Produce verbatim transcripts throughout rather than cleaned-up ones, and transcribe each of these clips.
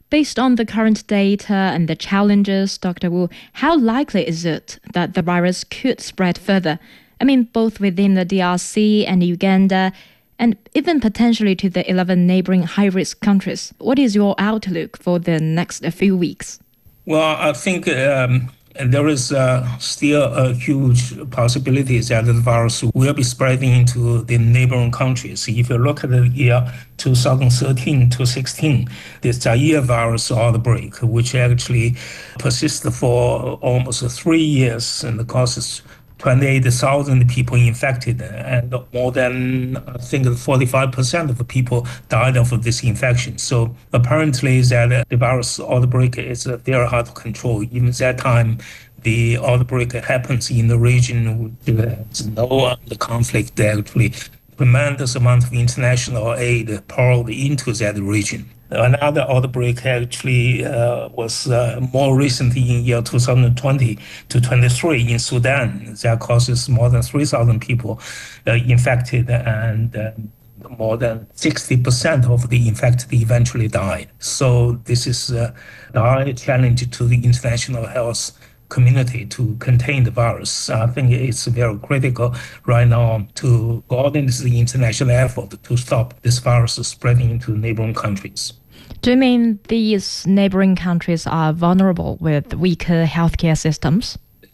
Based on the current data and the challenges, Doctor Wu, how likely is it that the virus could spread further? I mean, both within the D R C and Uganda, and even potentially to the eleven neighboring high-risk countries. What is your outlook for the next few weeks? Well, I think um, there is uh, still a huge possibility that the virus will be spreading into the neighboring countries. If you look at the year two thousand thirteen to sixteen, the Zaire virus outbreak, which actually persisted for almost three years and causes twenty-eight thousand people infected, and more than, I think, forty-five percent of the people died of this infection. So apparently that the virus outbreak is very hard to control. Even that time, the outbreak happens in the region with no conflict, actually. Tremendous amount of international aid poured into that region. Another outbreak actually uh, was uh, more recently in year two thousand twenty to twenty-three in Sudan. That causes more than three thousand people uh, infected, and uh, more than sixty percent of the infected eventually died. So this is a high challenge to the international health community to contain the virus. I think it's very critical right now to coordinate the international effort to stop this virus spreading into neighboring countries. Do you mean these neighboring countries are vulnerable with weaker healthcare systems?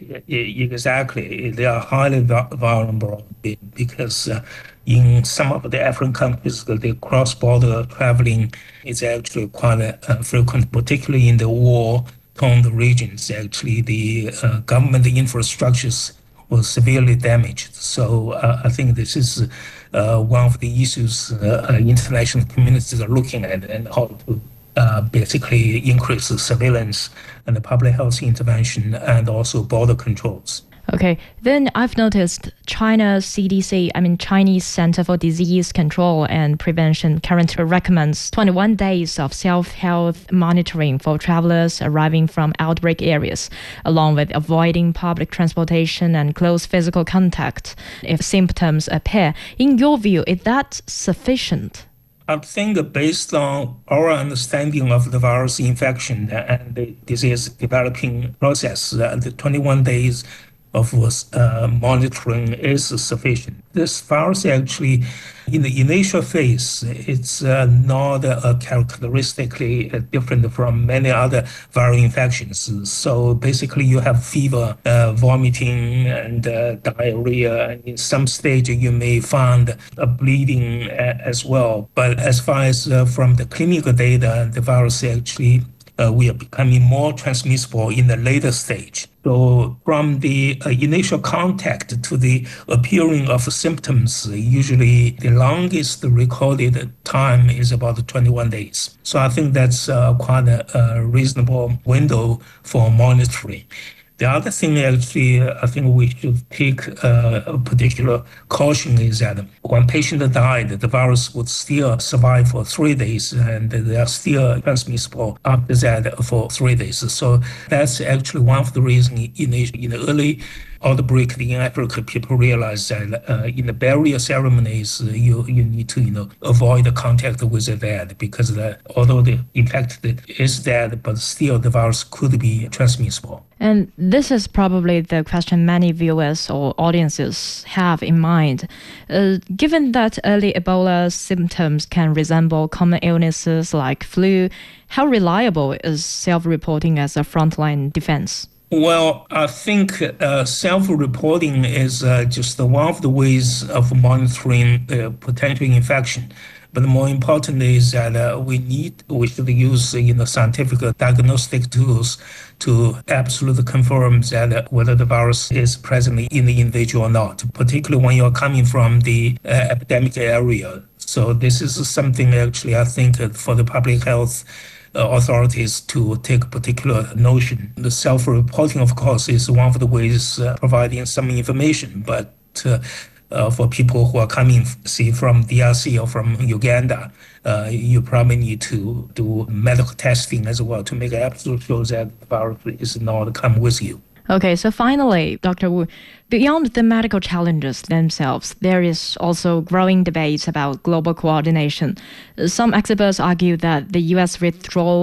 Exactly. They are highly vulnerable because uh, in some of the African countries, the cross-border traveling is actually quite uh, frequent, particularly in the war-torn regions. Actually, the uh, government infrastructures was severely damaged. So uh, I think this is uh, one of the issues uh, international communities are looking at, and how to uh, basically increase the surveillance and the public health intervention and also border controls. Okay, then I've noticed China's C D C, I mean Chinese Center for Disease Control and Prevention, currently recommends twenty-one days of self-health monitoring for travelers arriving from outbreak areas, along with avoiding public transportation and close physical contact if symptoms appear. In your view, is that sufficient? I think based on our understanding of the virus infection and the disease developing process, uh, the twenty-one days of uh, monitoring is sufficient. This virus actually, in the initial phase, it's uh, not uh, characteristically different from many other viral infections. So basically you have fever, uh, vomiting, and uh, diarrhea. And in some stage you may find a bleeding uh, as well. But as far as uh, from the clinical data, the virus actually Uh, we are becoming more transmissible in the later stage. So from the uh, initial contact to the appearing of symptoms, usually the longest recorded time is about twenty-one days. So I think that's uh, quite a, a reasonable window for monitoring. The other thing, actually, I think we should take uh, a particular caution is that when patient died, the virus would still survive for three days, and they are still transmissible after that for three days. So that's actually one of the reasons in the, in the early outbreak in Africa, people realize that uh, in the burial ceremonies, uh, you you need to you know avoid the contact with the dead, because the, although the infected is dead, but still the virus could be transmissible. And this is probably the question many viewers or audiences have in mind. Uh, given that early Ebola symptoms can resemble common illnesses like flu, how reliable is self-reporting as a frontline defense? Well, I think uh, self-reporting is uh, just one of the ways of monitoring uh, potential infection. But more importantly is that uh, we need, we should use uh, you know, scientific diagnostic tools to absolutely confirm that uh, whether the virus is present in the individual or not, particularly when you're coming from the uh, epidemic area. So this is something actually I think uh, for the public health authorities to take particular notion. The self-reporting, of course, is one of the ways uh, providing some information, but uh, uh, for people who are coming, say, from D R C or from Uganda, uh, you probably need to do medical testing as well to make absolute sure that the virus is not come with you. Okay, so finally, Doctor Wu, beyond the medical challenges themselves, there is also growing debates about global coordination. Some experts argue that the U S withdrawal